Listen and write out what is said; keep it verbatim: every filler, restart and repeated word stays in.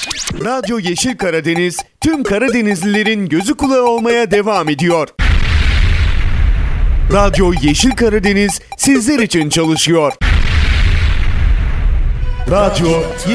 Radyo Yeşil Karadeniz tüm Karadenizlilerin gözü kulağı olmaya devam ediyor. Radyo Yeşil Karadeniz sizler için çalışıyor. Radyo